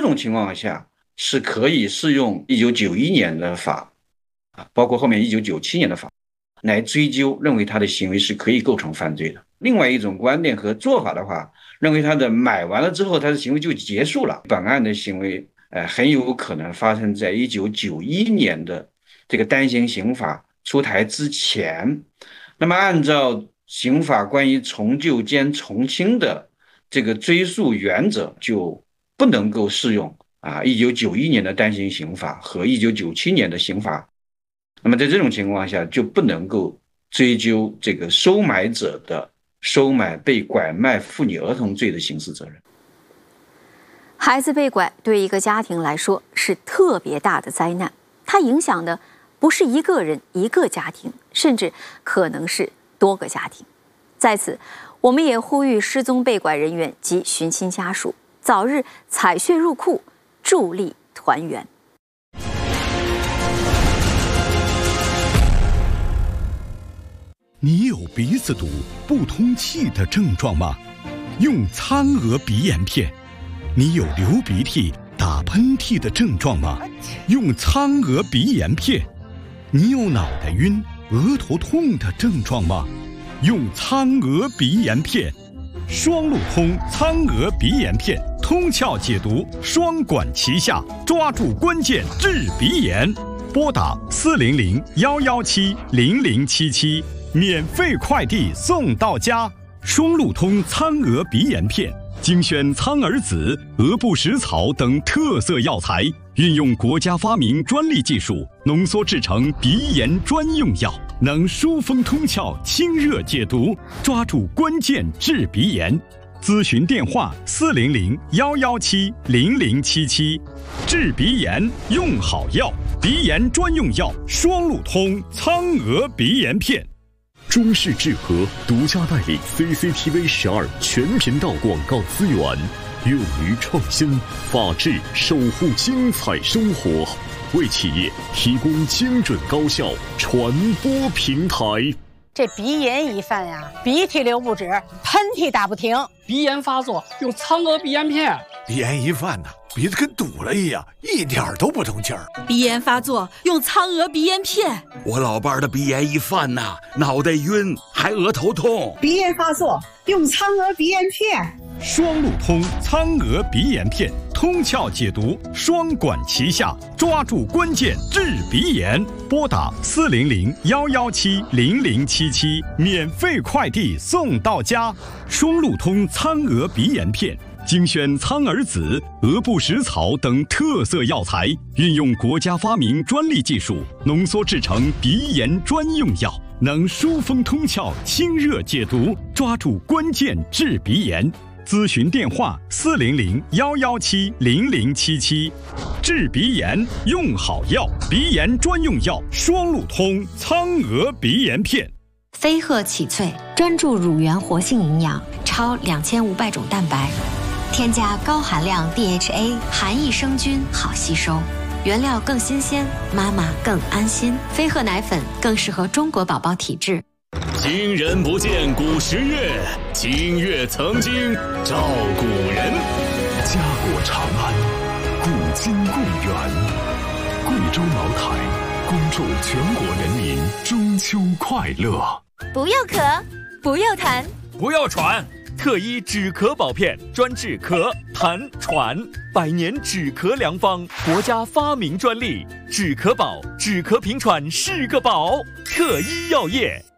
种情况下是可以适用1991年的法包括后面1997年的法来追究，认为他的行为是可以构成犯罪的。另外一种观点和做法的话，认为他的买完了之后他的行为就结束了，本案的行为很有可能发生在1991年的这个单行刑法出台之前。那么按照刑法关于从旧兼从轻的这个追诉原则，就不能够适用1991年的单行刑法和1997年的刑法。那么在这种情况下，就不能够追究这个收买者的收买被拐卖妇女儿童罪的刑事责任。 孩子被拐对一个家庭来说是特别大的灾难，它影响的不是一个人一个家庭，甚至可能是多个家庭。在此，我们也呼吁失踪被拐人员及寻亲家属早日采血入库，助力团圆。 你有鼻子堵、不通气的症状吗？用苍娥鼻炎片。你有流鼻涕、打喷嚏的症状吗？用苍娥鼻炎片。你有脑袋晕、额头痛的症状吗？用苍娥鼻炎片。双路通苍娥鼻炎片，通窍解毒，双管齐下，抓住关键治鼻炎。拨打400-117-0077，免费快递送到家。双路通苍娥鼻炎片，精选苍耳子、鹅不食草等特色药材，运用国家发明专利技术，浓缩制成鼻炎专用药，能疏风通窍、清热解毒，抓住关键治鼻炎。咨询电话400-117-0077。治鼻炎用好药，鼻炎专用药双路通苍娥鼻炎片。 中式智和独家代理 CCTV 12全频道广告资源，勇于创新，法治守护精彩生活，为企业提供精准高效传播平台。 这鼻炎一犯呀，鼻涕流不止，喷嚏打不停。 鼻炎发作用苍娥鼻炎片。 鼻炎一犯呢，鼻子跟堵了一样，一点都不通气儿。 鼻炎发作用苍娥鼻炎片。 我老伴儿的鼻炎一犯呐，脑袋晕，还额头痛。 鼻炎发作用苍娥鼻炎片。 双路通苍娥鼻炎片，通窍解毒，双管齐下，抓住关键治鼻炎。拨打400-117-0077，免费快递送到家。双路通苍娥鼻炎片，精选苍耳子、鹅不食草等特色药材，运用国家发明专利技术，浓缩制成鼻炎专用药，能疏风通窍、清热解毒，抓住关键治鼻炎。咨询电话400-117-0077。治鼻炎用好药，鼻炎专用药双路通苍娥鼻炎片。 飞鹤启萃专注乳源活性营养，超2500种蛋白，添加高含量 DHA， 含益生菌，好吸收，原料更新鲜，妈妈更安心。飞鹤奶粉更适合中国宝宝体质。 今人不见古时月，今月曾经照古人。 家国长安，古今共远。贵州茅台恭祝全国人民中秋快乐。 不要咳，不要痰， 不要喘，特医止咳宝片，专治咳、痰、喘，100年止咳良方，国家发明专利，止咳宝，止咳平喘是个宝，特医药业。